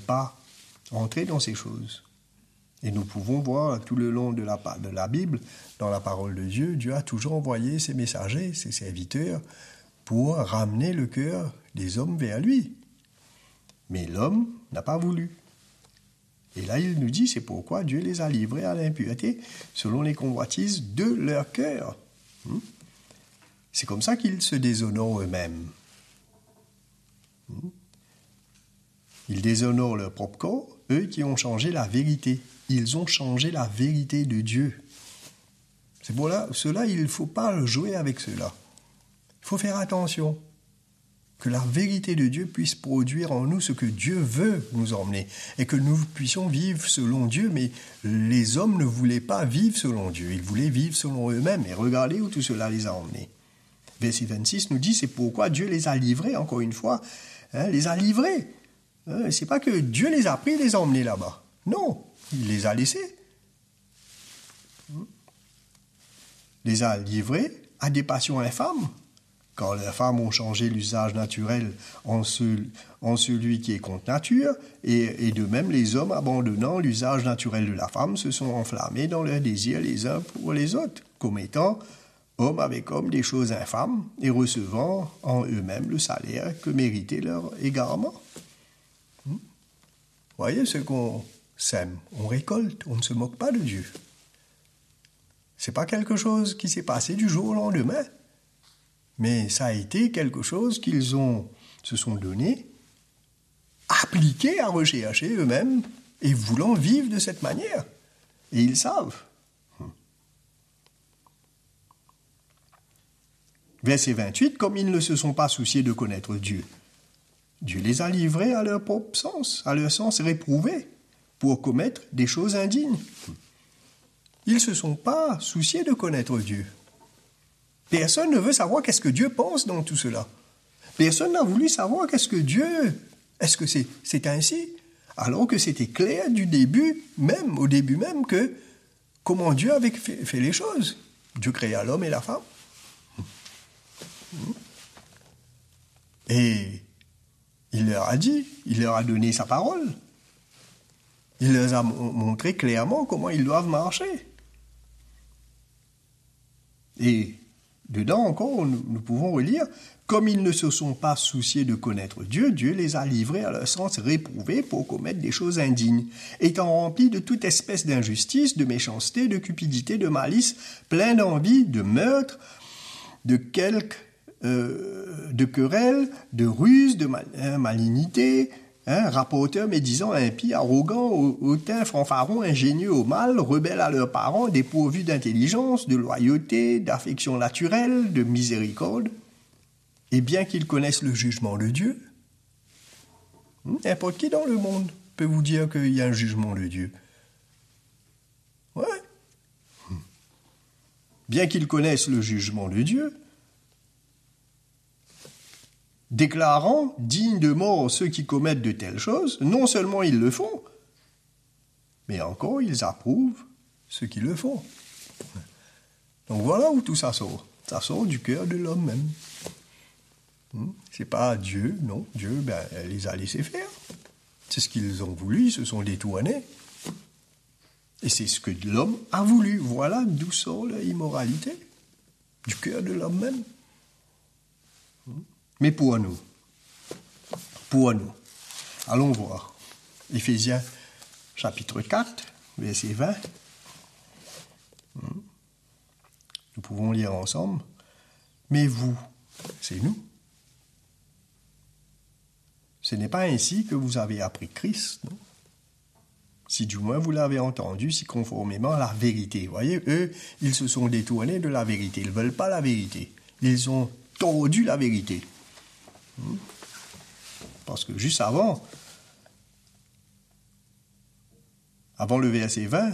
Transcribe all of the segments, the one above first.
pas entrer dans ces choses. Et nous pouvons voir tout le long de la Bible, dans la parole de Dieu, Dieu a toujours envoyé ses messagers, ses serviteurs, pour ramener le cœur des hommes vers lui. Mais l'homme n'a pas voulu. Et là, il nous dit, c'est pourquoi Dieu les a livrés à l'impureté selon les convoitises de leur cœur. C'est comme ça qu'ils se déshonorent eux-mêmes. Ils déshonorent leur propre corps, eux qui ont changé la vérité. Ils ont changé la vérité de Dieu. C'est pour cela, il ne faut pas jouer avec cela. Il faut faire attention. Que la vérité de Dieu puisse produire en nous ce que Dieu veut nous emmener. Et que nous puissions vivre selon Dieu, mais les hommes ne voulaient pas vivre selon Dieu. Ils voulaient vivre selon eux-mêmes. Et regardez où tout cela les a emmenés. Verset 26 nous dit, c'est pourquoi Dieu les a livrés, encore une fois, les a livrés. C'est pas que Dieu les a pris et les a emmenés là-bas. Non, il les a laissés. Les a livrés à des passions infâmes. Quand les femmes ont changé l'usage naturel en celui qui est contre nature, et de même les hommes, abandonnant l'usage naturel de la femme, se sont enflammés dans leurs désirs les uns pour les autres, commettant, homme avec homme, des choses infâmes, et recevant en eux-mêmes le salaire que méritait leur égarement. Vous voyez, ce qu'on sème, on récolte, on ne se moque pas de Dieu. C'est pas quelque chose qui s'est passé du jour au lendemain. Mais ça a été quelque chose qu'ils se sont donné, appliqué à rechercher eux-mêmes et voulant vivre de cette manière. Et ils savent. Verset 28, comme ils ne se sont pas souciés de connaître Dieu, Dieu les a livrés à leur propre sens, à leur sens réprouvé, pour commettre des choses indignes. Ils ne se sont pas souciés de connaître Dieu. Personne ne veut savoir qu'est-ce que Dieu pense dans tout cela. Personne n'a voulu savoir qu'est-ce que Dieu... Est-ce que c'est ainsi? Alors que c'était clair du début même, au début même, que comment Dieu avait fait les choses. Dieu créa l'homme et la femme. Et il leur a dit, il leur a donné sa parole. Il leur a montré clairement comment ils doivent marcher. Et dedans encore, nous pouvons relire, comme ils ne se sont pas souciés de connaître Dieu, Dieu les a livrés à leur sens réprouvé pour commettre des choses indignes, étant remplis de toute espèce d'injustice, de méchanceté, de cupidité, de malice, pleins d'envie, de meurtre, de querelles, de ruses, de malignité, rapporteurs, médisants, impies, arrogants, hautains, fanfarons, ingénieux au mal, rebelles à leurs parents, dépourvus d'intelligence, de loyauté, d'affection naturelle, de miséricorde. Et bien qu'ils connaissent le jugement de Dieu, n'importe qui dans le monde peut vous dire qu'il y a un jugement de Dieu. Ouais. Bien qu'ils connaissent le jugement de Dieu, déclarant dignes de mort ceux qui commettent de telles choses, non seulement ils le font, mais encore ils approuvent ceux qui le font. Donc voilà où tout ça sort. Ça sort du cœur de l'homme même. C'est pas Dieu, non. Dieu, les a laissés faire. C'est ce qu'ils ont voulu, ils se sont détournés. Et c'est ce que l'homme a voulu. Voilà d'où sort l'immoralité. Du cœur de l'homme même. Mais pour nous, allons voir. Éphésiens chapitre 4, verset 20. Nous pouvons lire ensemble. Mais vous, c'est nous. Ce n'est pas ainsi que vous avez appris Christ, non? Si du moins vous l'avez entendu, si conformément à la vérité. Vous voyez, eux, ils se sont détournés de la vérité. Ils ne veulent pas la vérité. Ils ont tordu la vérité. Parce que juste avant le verset 20,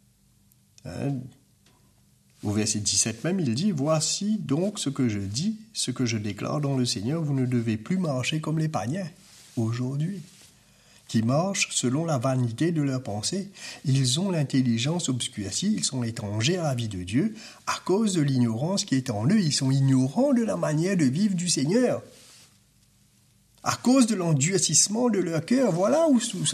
au verset 17 même, il dit « Voici donc ce que je dis, ce que je déclare dans le Seigneur, vous ne devez plus marcher comme les païens aujourd'hui, qui marchent selon la vanité de leurs pensées. Ils ont l'intelligence obscurcie, ils sont étrangers à la vie de Dieu, à cause de l'ignorance qui est en eux, ils sont ignorants de la manière de vivre du Seigneur. À cause de l'endurcissement de leur cœur, voilà où